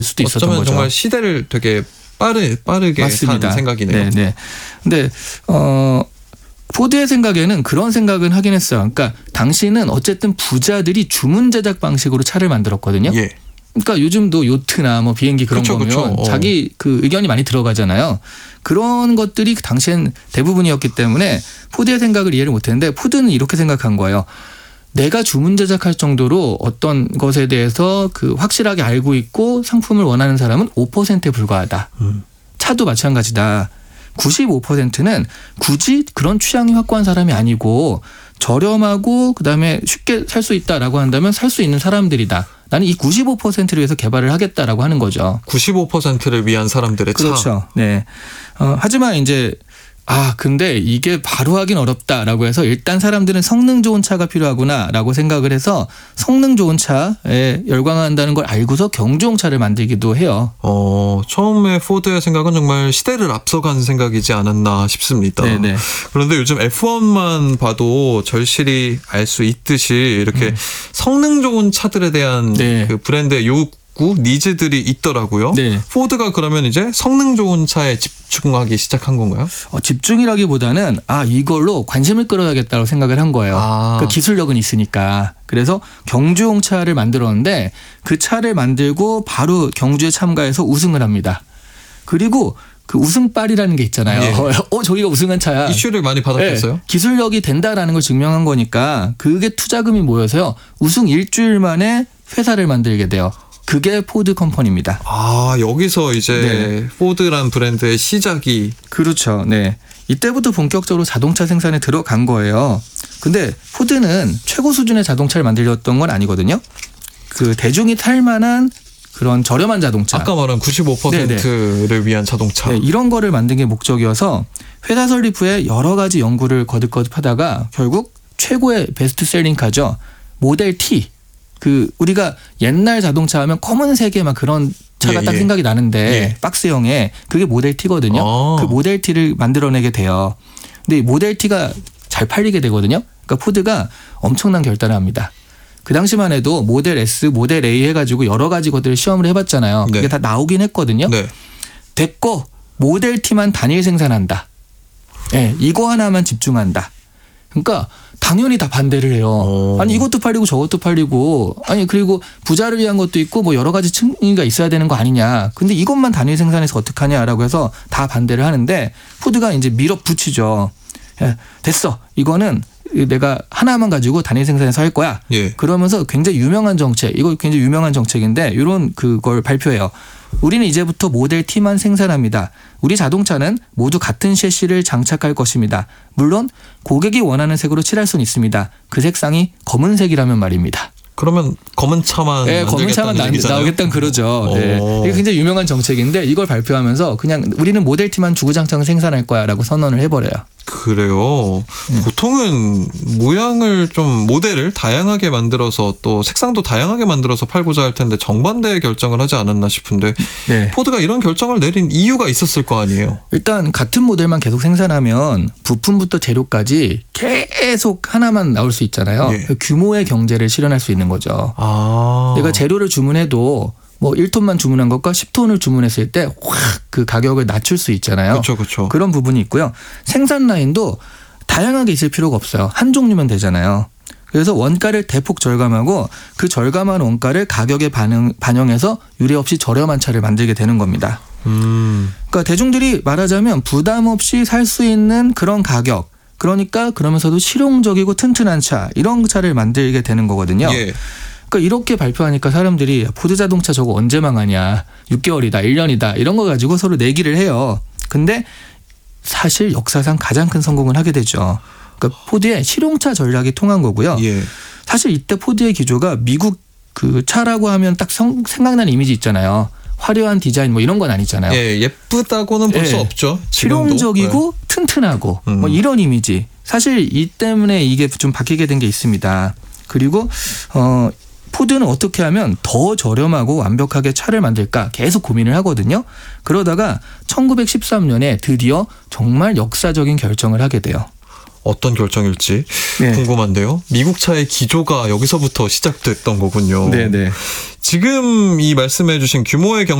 수도 있었던 어쩌면 거죠. 정말 시대를 되게 빠르게 맞습니다. 산 생각이네요. 네. 근데 포드의 생각에는 그런 생각은 하긴 했어요. 그러니까 당시는 어쨌든 부자들이 주문 제작 방식으로 차를 만들었거든요. 예. 그러니까 요즘도 요트나 뭐 비행기 그런 그쵸, 거면 그쵸. 자기 그 의견이 많이 들어가잖아요. 그런 것들이 그 당시엔 대부분이었기 때문에 포드의 생각을 이해를 못했는데 포드는 이렇게 생각한 거예요. 내가 주문 제작할 정도로 어떤 것에 대해서 그 확실하게 알고 있고 상품을 원하는 사람은 5%에 불과하다. 차도 마찬가지다. 95%는 굳이 그런 취향이 확고한 사람이 아니고 저렴하고 그다음에 쉽게 살 수 있다라고 한다면 살 수 있는 사람들이다. 나는 이 95%를 위해서 개발을 하겠다라고 하는 거죠. 95%를 위한 사람들의 차. 그렇죠. 네. 하지만 이제 근데 이게 바로 하긴 어렵다라고 해서 일단 사람들은 성능 좋은 차가 필요하구나라고 생각을 해서 성능 좋은 차에 열광한다는 걸 알고서 경주용 차를 만들기도 해요. 처음에 포드의 생각은 정말 시대를 앞서간 생각이지 않았나 싶습니다. 네네. 그런데 요즘 F1만 봐도 절실히 알 수 있듯이 이렇게 성능 좋은 차들에 대한 네. 그 브랜드의 니즈들이 있더라고요. 네. 포드가 그러면 이제 성능 좋은 차에 집중하기 시작한 건가요? 집중이라기보다는 이걸로 관심을 끌어야겠다고 생각을 한 거예요. 그 기술력은 있으니까. 그래서 경주용 차를 만들었는데 그 차를 만들고 바로 경주에 참가해서 우승을 합니다. 그리고 그 우승빨이라는 게 있잖아요. 예. 저기가 우승한 차야. 이슈를 많이 받았겠어요? 네. 기술력이 된다라는 걸 증명한 거니까 그게 투자금이 모여서요. 우승 일주일 만에 회사를 만들게 돼요. 그게 포드 컴퍼니입니다. 여기서 이제 포드란 브랜드의 시작이. 그렇죠. 네. 이때부터 본격적으로 자동차 생산에 들어간 거예요. 근데 포드는 최고 수준의 자동차를 만들었던 건 아니거든요. 그 대중이 탈 만한 그런 저렴한 자동차. 아까 말한 95%를 위한 자동차. 네, 이런 거를 만든 게 목적이어서 회사 설립 후에 여러 가지 연구를 거듭하다가 결국 최고의 베스트셀링카죠. 모델 T. 우리가 옛날 자동차 하면 검은색의 막 그런 차가 딱 생각이 나는데 박스형에 그게 모델 T거든요. 그 모델 T를 만들어내게 돼요. 근데 이 모델 T가 잘 팔리게 되거든요. 그러니까 포드가 엄청난 결단을 합니다. 그 당시만 해도 모델 S, 모델 A 해가지고 여러 가지 것들을 시험을 해봤잖아요. 그게 다 나오긴 했거든요. 됐고 모델 T만 단일 생산한다. 네, 이거 하나만 집중한다. 그러니까 당연히 다 반대를 해요. 아니 이것도 팔리고 저것도 팔리고 그리고 부자를 위한 것도 있고 뭐 여러 가지 층위가 있어야 되는 거 아니냐. 근데 이것만 단일 생산해서 어떡하냐라고 해서 다 반대를 하는데 포드가 이제 밀어붙이죠. 됐어. 이거는 내가 하나만 가지고 단일 생산해서 할 거야. 그러면서 굉장히 유명한 정책, 이거 굉장히 유명한 정책인데 이런 그걸 발표해요. 우리는 이제부터 모델 T만 생산합니다. 우리 자동차는 모두 같은 셰시를 장착할 것입니다. 물론 고객이 원하는 색으로 칠할 수는 있습니다. 그 색상이 검은색이라면 말입니다. 그러면 검은 차만 검은 차만 나오겠다는 그러죠. 이게 굉장히 유명한 정책인데 이걸 발표하면서 그냥 우리는 모델 T만 주구장창 생산할 거야라고 선언을 해버려요. 그래요. 보통은 모양을 좀 모델을 다양하게 만들어서 또 색상도 다양하게 만들어서 팔고자 할 텐데 정반대의 결정을 하지 않았나 싶은데 포드가 이런 결정을 내린 이유가 있었을 거 아니에요. 일단 같은 모델만 계속 생산하면 부품부터 재료까지 계속 하나만 나올 수 있잖아요. 규모의 경제를 실현할 수 있는 거죠. 내가 재료를 주문해도 뭐 1톤만 주문한 것과 10톤을 주문했을 때 확 그 가격을 낮출 수 있잖아요. 그렇죠. 그런 부분이 있고요. 생산 라인도 다양하게 있을 필요가 없어요. 한 종류면 되잖아요. 그래서 원가를 대폭 절감하고 그 절감한 원가를 가격에 반영해서 유례 없이 저렴한 차를 만들게 되는 겁니다. 그러니까 대중들이 말하자면 부담 없이 살 수 있는 그런 가격. 그러면서도 실용적이고 튼튼한 차, 이런 차를 만들게 되는 거거든요. 그러니까 이렇게 발표하니까 사람들이 포드 자동차 저거 언제 망하냐. 6개월이다, 1년이다 이런 거 가지고 서로 내기를 해요. 근데 사실 역사상 가장 큰 성공을 하게 되죠. 그러니까 포드의 실용차 전략이 통한 거고요. 사실 이때 포드의 기조가 미국 그 차라고 하면 딱 생각나는 이미지 있잖아요. 화려한 디자인 뭐 이런 건 아니잖아요. 예쁘다고는 볼 수 없죠. 실용적이고 튼튼하고 뭐 이런 이미지. 사실 이 때문에 이게 좀 바뀌게 된 게 있습니다. 그리고 포드는 어떻게 하면 더 저렴하고 완벽하게 차를 만들까 계속 고민을 하거든요. 그러다가 1913년에 드디어 정말 역사적인 결정을 하게 돼요. 어떤 결정일지 네. 궁금한데요. 미국 차의 기조가 여기서부터 시작됐던 거군요. 네네. 지금 이 말씀해주신 규모의